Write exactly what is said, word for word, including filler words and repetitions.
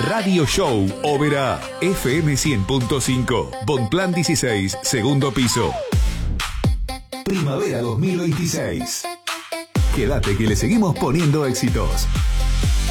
Radio Show Oberá, F M cien punto cinco, Bonplan dieciséis, segundo piso. Primavera dos mil veintiséis. Quédate que le seguimos poniendo éxitos.